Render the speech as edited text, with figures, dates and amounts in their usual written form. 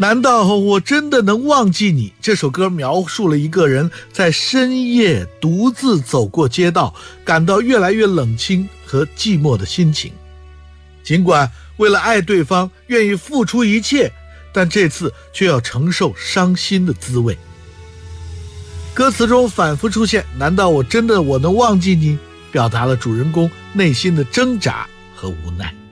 难道我真的能忘记你？这首歌描述了一个人在深夜独自走过街道，感到越来越冷清和寂寞的心情。尽管为了爱对方愿意付出一切，但这次却要承受伤心的滋味。歌词中反复出现难道我能忘记你，表达了主人公内心的挣扎和无奈。